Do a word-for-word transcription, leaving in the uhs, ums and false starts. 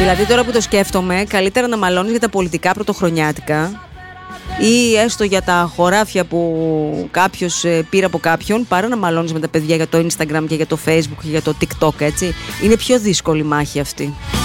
Δηλαδή τώρα που το σκέφτομαι, καλύτερα να μαλώνεις για τα πολιτικά πρωτοχρονιάτικα ή έστω για τα χωράφια που κάποιος πήρε από κάποιον, παρά να μαλώνεις με τα παιδιά για το Instagram και για το Facebook και για το TikTok, έτσι. Είναι πιο δύσκολη μάχη αυτή.